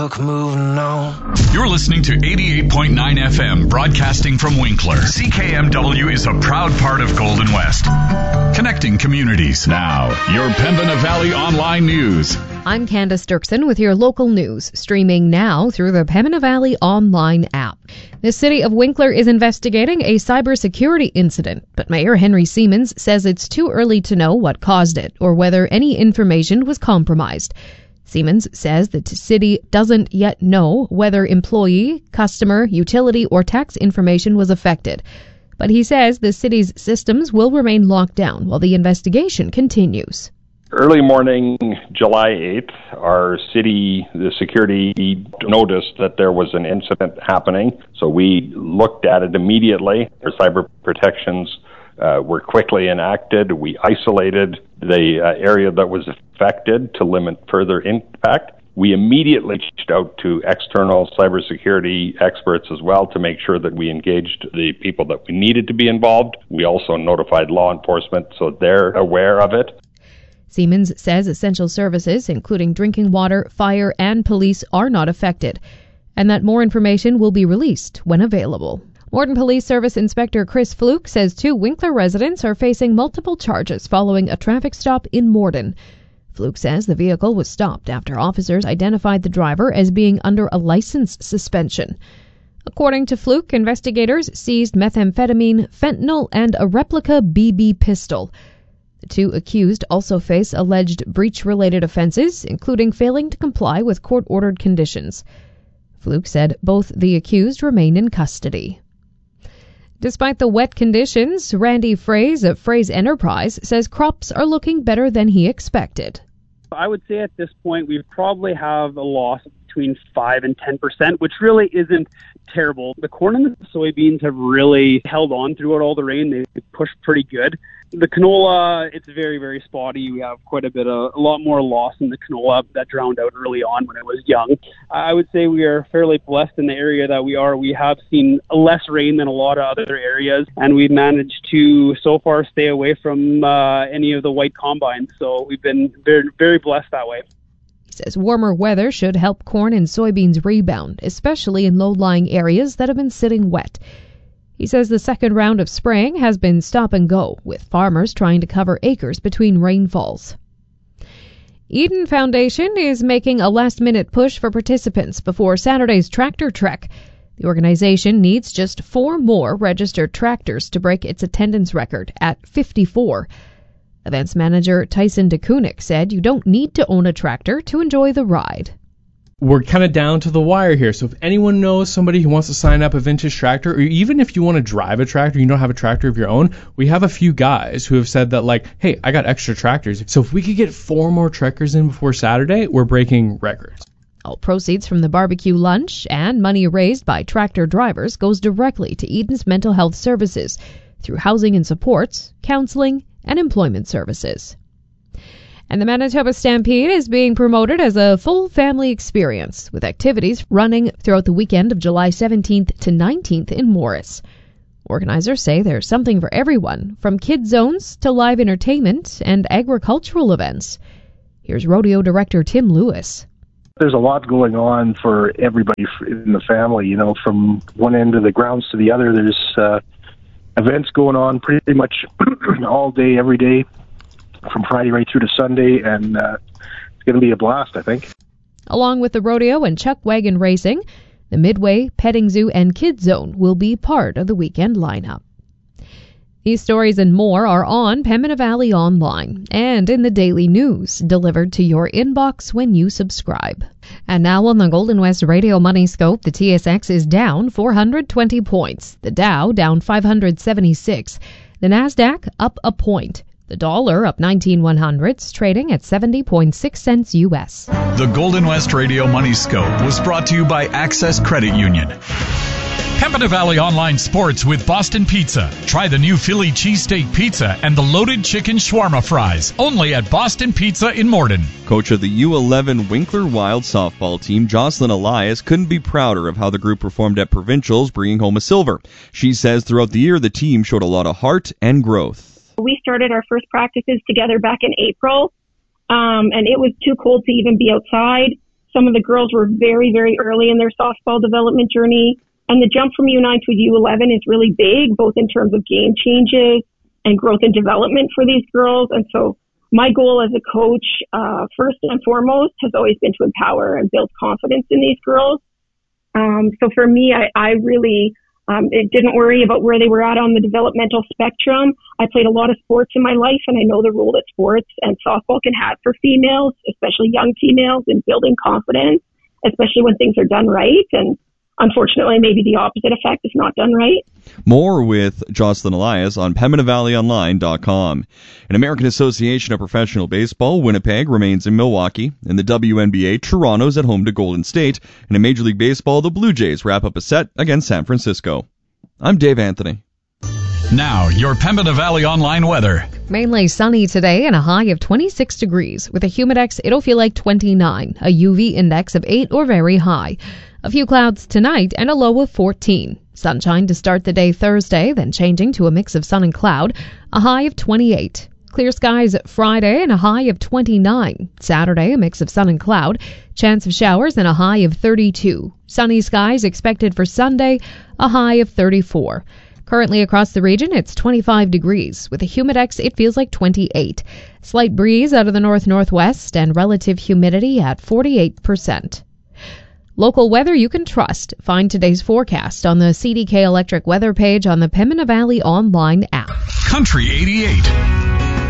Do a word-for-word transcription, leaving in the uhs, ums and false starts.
Moving on. You're listening to eighty-eight point nine F M, broadcasting from Winkler. C K M W is a proud part of Golden West, connecting communities. Now, your Pembina Valley Online News. I'm Candace Dirksen with your local news, streaming now through the Pembina Valley Online app. The city of Winkler is investigating a cybersecurity incident, but Mayor Henry Siemens says it's too early to know what caused it or whether any information was compromised. Siemens says the city doesn't yet know whether employee, customer, utility, or tax information was affected. But he says the city's systems will remain locked down while the investigation continues. Early morning, July eighth, our city, the security noticed that there was an incident happening. So we looked at it immediately. Our cyber protections Uh, were quickly enacted. We isolated the uh, area that was affected to limit further impact. We immediately reached out to external cybersecurity experts as well to make sure that we engaged the people that we needed to be involved. We also notified law enforcement so they're aware of it. Siemens says essential services, including drinking water, fire, and police, are not affected, and that more information will be released when available. Morden Police Service Inspector Chris Fluke says two Winkler residents are facing multiple charges following a traffic stop in Morden. Fluke says the vehicle was stopped after officers identified the driver as being under a license suspension. According to Fluke, investigators seized methamphetamine, fentanyl, and a replica B B pistol. The two accused also face alleged breach-related offenses, including failing to comply with court-ordered conditions. Fluke said both the accused remain in custody. Despite the wet conditions, Randy Fraze of Fraze Enterprise says crops are looking better than he expected. I would say at this point we probably have a loss between five and ten percent, which really isn't terrible. The corn and the soybeans have really held on throughout all the rain. They pushed pretty good. The canola, it's very, very spotty. We have quite a bit of, a lot more loss in the canola that drowned out early on when it was young. I would say we are fairly blessed in the area that we are. We have seen less rain than a lot of other areas, and we've managed to, so far, stay away from uh, any of the white combines. So we've been very, very blessed that way. He says warmer weather should help corn and soybeans rebound, especially in low-lying areas that have been sitting wet. He says the second round of spraying has been stop and go, with farmers trying to cover acres between rainfalls. Eden Foundation is making a last-minute push for participants before Saturday's Tractor Trek. The organization needs just four more registered tractors to break its attendance record at fifty-four. Events manager Tyson DeKunik said you don't need to own a tractor to enjoy the ride. We're kind of down to the wire here, so if anyone knows somebody who wants to sign up a vintage tractor, or even if you want to drive a tractor, you don't have a tractor of your own, we have a few guys who have said that, like, hey, I got extra tractors. So if we could get four more trekkers in before Saturday, we're breaking records. All proceeds from the barbecue lunch and money raised by tractor drivers goes directly to Eden's mental health services through housing and supports, counseling, and employment services. And the Manitoba Stampede is being promoted as a full family experience, with activities running throughout the weekend of July seventeenth to nineteenth in Morris. Organizers say there's something for everyone, from kid zones to live entertainment and agricultural events. Here's rodeo director Tim Lewis. There's a lot going on for everybody in the family, you know, from one end of the grounds to the other. There's uh, events going on pretty much all day, every day, from Friday right through to Sunday, and uh, it's going to be a blast, I think. Along with the rodeo and chuck wagon racing, the Midway, Petting Zoo, and Kids Zone will be part of the weekend lineup. These stories and more are on Pembina Valley Online and in the daily news, delivered to your inbox when you subscribe. And now on the Golden West Radio Money Scope, the T S X is down four hundred twenty points, the Dow down five hundred seventy-six, the Nasdaq up a point. The dollar up nineteen one hundredths, trading at seventy point six cents U S. The Golden West Radio Money Scope was brought to you by Access Credit Union. Pembina Valley Online Sports with Boston Pizza. Try the new Philly cheesesteak pizza and the loaded chicken shawarma fries, only at Boston Pizza in Morden. Coach of the U eleven Winkler Wild softball team, Jocelyn Elias, couldn't be prouder of how the group performed at Provincials, bringing home a silver. She says throughout the year the team showed a lot of heart and growth. We started our first practices together back in April, um, and it was too cold to even be outside. Some of the girls were very, very early in their softball development journey. And the jump from U nine to U eleven is really big, both in terms of game changes and growth and development for these girls. And so my goal as a coach, uh, first and foremost, has always been to empower and build confidence in these girls. Um, so for me, I, I really um, it didn't worry about where they were at on the developmental spectrum. I played a lot of sports in my life, and I know the role that sports and softball can have for females, especially young females, in building confidence, especially when things are done right. And unfortunately, maybe the opposite effect if not done right. More with Jocelyn Elias on Pembina Valley Online dot com. An American Association of Professional Baseball, Winnipeg remains in Milwaukee. In the W N B A, Toronto's at home to Golden State. And in Major League Baseball, the Blue Jays wrap up a set against San Francisco. I'm Dave Anthony. Now, your Pembina Valley Online weather. Mainly sunny today and a high of twenty-six degrees. With a humidex, it'll feel like twenty-nine. A U V index of eight or very high. A few clouds tonight and a low of fourteen. Sunshine to start the day Thursday, then changing to a mix of sun and cloud. A high of twenty-eight. Clear skies Friday and a high of twenty-nine. Saturday, a mix of sun and cloud. Chance of showers and a high of thirty-two. Sunny skies expected for Sunday, a high of thirty-four. Currently across the region, it's twenty-five degrees. With a humidex, it feels like twenty-eight. Slight breeze out of the north-northwest and relative humidity at forty-eight percent. Local weather you can trust. Find today's forecast on the C D K Electric weather page on the Pembina Valley Online app. Country eighty-eight.